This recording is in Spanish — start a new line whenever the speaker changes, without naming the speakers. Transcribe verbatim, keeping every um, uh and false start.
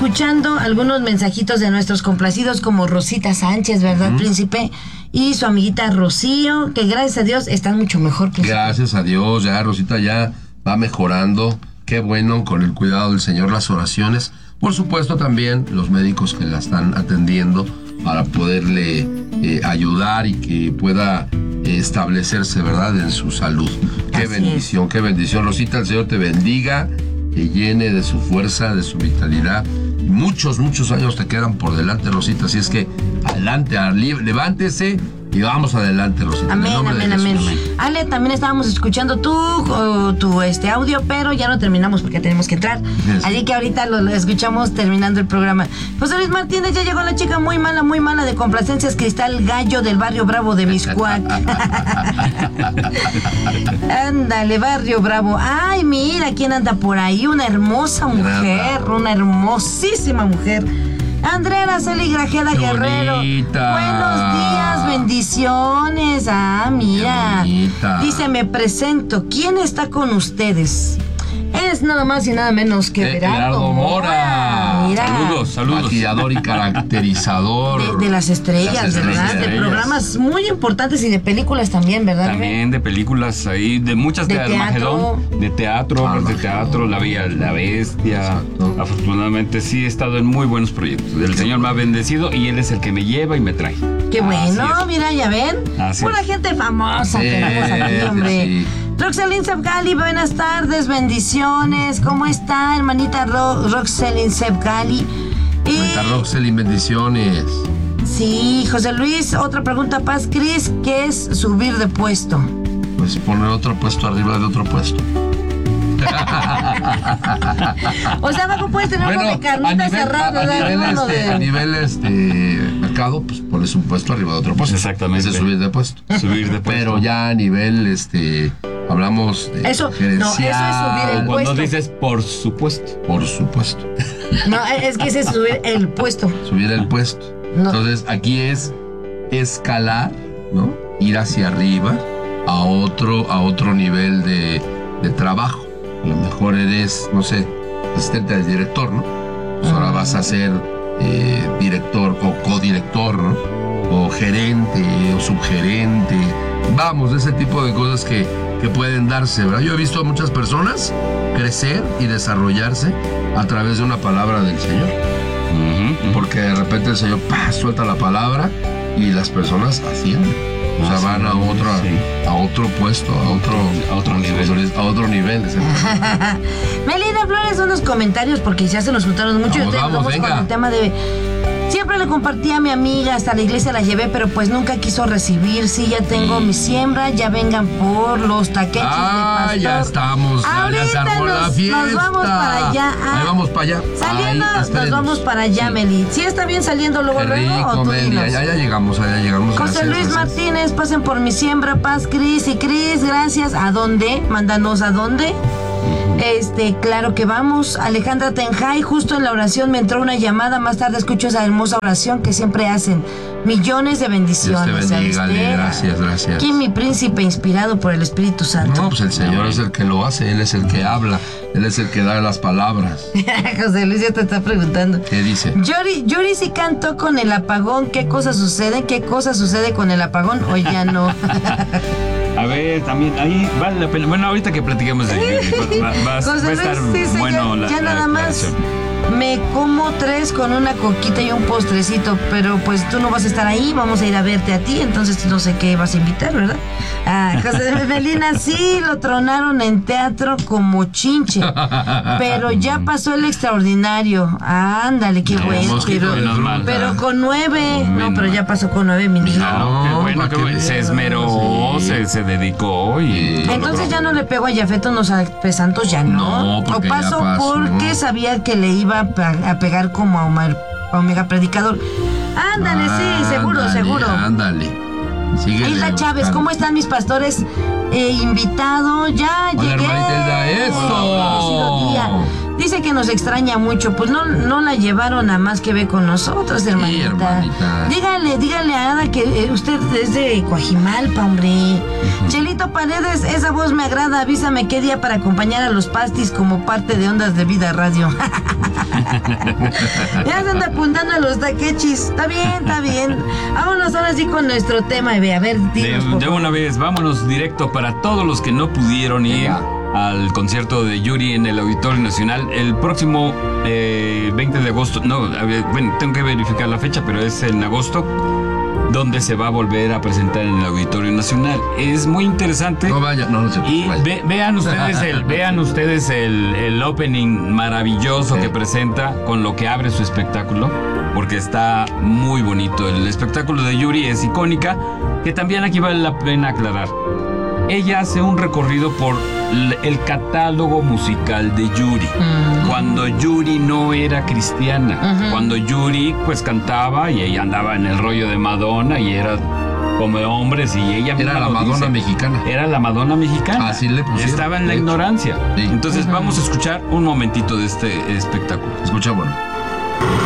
escuchando algunos mensajitos de nuestros complacidos como Rosita Sánchez, ¿verdad, uh-huh. príncipe? Y su amiguita Rocío, que gracias a Dios están mucho mejor, príncipe.
Gracias a Dios, ya Rosita ya va mejorando. Qué bueno, con el cuidado del Señor, las oraciones. Por supuesto también los médicos que la están atendiendo para poderle eh, ayudar y que pueda eh, establecerse, ¿verdad?, en su salud. Qué Así bendición, es. qué bendición. Rosita, el Señor te bendiga, te llene de su fuerza, de su vitalidad. Muchos, muchos años te quedan por delante, Rosita, así es que adelante, levántese y vamos adelante, Rosita.
Amén, amén, amén. Ale, también estábamos escuchando tu, uh, tu este audio, pero ya no terminamos porque tenemos que entrar. Yes. Así que ahorita lo, lo escuchamos terminando el programa. José Luis Martínez, ya llegó la chica muy mala, muy mala de complacencias, Cristal Gallo del barrio Bravo de Miscuac. Ándale, barrio Bravo. Ay, mira quién anda por ahí, una hermosa mujer, Brava. una hermosísima mujer. Andrea Araceli Grajeda Qué Guerrero. Bonita. Buenos días, bendiciones. Ah, mira. Dice, me presento. ¿Quién está con ustedes? Es nada más y nada menos que
Gerardo, Gerardo Mora.
Mira. Saludos, saludos.
Maquillador y caracterizador.
De, de las estrellas, las estrellas ¿verdad? De, de programas muy importantes y de películas también, ¿verdad?
También de películas ahí, de muchas de, de Armagedón, de teatro, ah, de teatro, La Bella la Bestia. Exacto. Afortunadamente sí he estado en muy buenos proyectos. El Señor me ha bendecido y Él es el que me lleva y me trae.
Qué bueno, mira, ya ven. Así Pura es. gente famosa sí, tenemos aquí, hombre. Sí. Roxelin Sebgali, buenas tardes, bendiciones. ¿Cómo está, hermanita Ro- Roxelin Sebgali?
Hermanita eh, Roxelin, bendiciones.
Sí, José Luis, otra pregunta, Paz Cris, ¿qué es subir de puesto?
Pues poner otro puesto arriba de otro puesto.
O sea, ¿cómo puedes tener bueno, uno de carnita cerrada?
A, a, nivel, este,
de...
a nivel este mercado, pues pones un puesto arriba de otro puesto.
Exactamente.
Ese es subir de puesto.
Subir de puesto.
Pero ya a nivel, este, hablamos de
eso, no, eso es subir el
Cuando
puesto.
Cuando dices por supuesto.
Por supuesto.
No, es que ese es subir el puesto.
Subir el puesto. No. Entonces, aquí es escalar, ¿no? Ir hacia arriba a otro, a otro nivel de, de trabajo. A lo mejor eres, no sé, asistente del director, ¿no? Pues ahora vas a ser eh, director o codirector, ¿no? O gerente o subgerente. Vamos, ese tipo de cosas que, que pueden darse, ¿verdad? Yo he visto a muchas personas crecer y desarrollarse a través de una palabra del Señor. Uh-huh. Porque de repente el Señor ¡pah! Suelta la palabra y las personas ascienden. O sea, van a otro, sí. a otro puesto, a otro,
a otro nivel.
A otro nivel.
Melina Flores, unos comentarios porque ya se nos juntaron mucho.
Vamos, vamos, venga.
Con el tema de... Siempre le compartí a mi amiga, hasta la iglesia la llevé, pero pues nunca quiso recibir. Sí, ya tengo mi siembra, ya vengan por los taqueches
ah,
de pastor.
Ya estamos,
ahorita
ya se armó
nos,
la fiesta.
Nos vamos para allá. Ah,
Ahí vamos para allá.
Saliendo,
Ahí,
nos vamos para allá, sí. Meli. ¿Sí está bien saliendo luego,
Qué rico,
luego? ¿O
Meli, allá ya llegamos, allá llegamos.
José
gracias,
Luis
gracias.
Martínez, pasen por mi siembra, Paz, Cris y Cris, gracias. ¿A dónde? Mándanos a dónde. Este, claro que vamos. Alejandra Tenjay, justo en la oración me entró una llamada. Más tarde escucho esa hermosa oración que siempre hacen. Millones de bendiciones.
Dios te bendiga, Ale, gracias, gracias.
¿Quién mi príncipe inspirado por el Espíritu Santo?
No, pues el Señor es el que lo hace, Él es el que habla, Él es el que da las palabras.
José Luis ya te está preguntando.
¿Qué dice?
Yuri, Yuri sí cantó con el apagón. ¿Qué cosa sucede? ¿Qué cosa sucede con el apagón? O ya no.
A ver, también ahí vale la pena. Bueno, ahorita que platiquemos de Yuri, va, va, va, va a estar
sí, sí,
bueno
ya,
la,
ya
la
nada más. Me como tres con una coquita y un postrecito, pero pues tú no vas a estar ahí, vamos a ir a verte a ti, entonces no sé qué vas a invitar, ¿verdad? Ah, José de Melina, sí, lo tronaron en teatro como chinche, pero ya pasó el extraordinario. Ah, ándale, qué no, bueno, pero, pero con nueve, no, no, pero ya pasó con nueve, mi niña.
No, qué bueno, qué bueno. Se esmeró, sí. se, se dedicó y...
Entonces ya no le pego a Yafet unos pesantos, ya no.
No, porque
o paso
ya pasó.
Porque sabía que le iba a pegar como a Omar, a Omega Predicador. Ándale, ah, sí, seguro,
ándale,
seguro.
Ándale. Síguele,
Isla Chávez, ¿cómo están mis pastores? Eh, invitado, ya
Hola,
llegué.
Hermanita Hilda, eso.
Dice que nos extraña mucho, pues no, no la llevaron a Más que Ve con nosotros, hermanita.
Sí, hermanita.
Dígale, dígale a Ada que eh, usted es de Coajimalpa, hombre. Uh-huh. Chelito Paredes, esa voz me agrada, avísame qué día para acompañar a los pastis como parte de Ondas de Vida Radio. Ya se anda apuntando a los taquechis. Está bien, está bien. Vámonos ahora sí con nuestro tema, Eve. A ver, dinos,
de, de una vez, vámonos directo para todos los que no pudieron ir al concierto de Yuri en el Auditorio Nacional el próximo eh, veinte de agosto. No, a ver, bueno, tengo que verificar la fecha, pero es en agosto, donde se va a volver a presentar en el Auditorio Nacional. Es muy interesante.
No vaya, no, no se
Y
vaya.
ve, vean ustedes el, vean ustedes el, el opening maravilloso sí. que presenta con lo que abre su espectáculo, porque está muy bonito. El espectáculo de Yuri es icónica, que también aquí vale la pena aclarar. Ella hace un recorrido por el catálogo musical de Yuri. Uh-huh. Cuando Yuri no era cristiana. Uh-huh. Cuando Yuri pues cantaba y ella andaba en el rollo de Madonna y era como hombres y ella...
Era la Madonna dice, mexicana.
Era la Madonna mexicana.
Así le pusieron.
Estaba en la ignorancia. Sí. Entonces uh-huh. vamos a escuchar un momentito de este espectáculo.
Escucha, bueno.